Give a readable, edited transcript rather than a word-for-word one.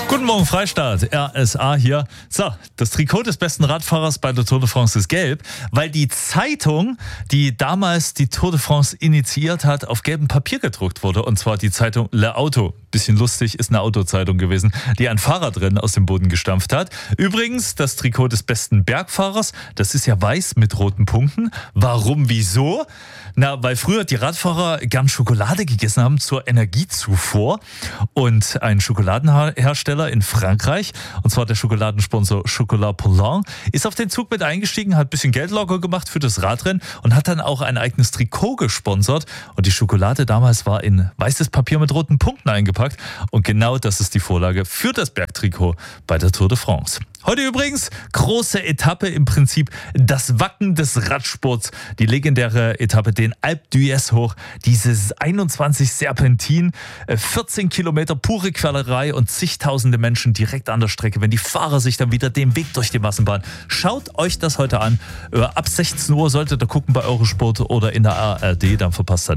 Guten Morgen, Freistaat. RSA hier. So, das Trikot des besten Radfahrers bei der Tour de France ist gelb, weil die Zeitung, die damals die Tour de France initiiert hat, auf gelbem Papier gedruckt wurde. Und zwar die Zeitung Le Auto. Bisschen lustig, ist eine Autozeitung gewesen, die ein Fahrradrennen aus dem Boden gestampft hat. Übrigens, das Trikot des besten Bergfahrers, das ist ja weiß mit roten Punkten. Warum, wieso? Na, weil früher die Radfahrer gern Schokolade gegessen haben zur Energiezufuhr. Und ein Schokoladenhersteller in Frankreich, und zwar der Schokoladensponsor Chocolat Poulain, ist auf den Zug mit eingestiegen, hat ein bisschen Geld locker gemacht für das Radrennen und hat dann auch ein eigenes Trikot gesponsert. Und die Schokolade damals war in weißes Papier mit roten Punkten eingepackt. Und genau das ist die Vorlage für das Bergtrikot bei der Tour de France. Heute übrigens große Etappe, im Prinzip das Wacken des Radsports. Die legendäre Etappe, den Alpe d'Huez hoch, dieses 21 Serpentin, 14 Kilometer pure Quälerei und zigtausende Menschen direkt an der Strecke, wenn die Fahrer sich dann wieder den Weg durch die Massenbahn. Schaut euch das heute an. Ab 16 Uhr solltet ihr gucken bei Eurosport oder in der ARD, dann verpasst ihr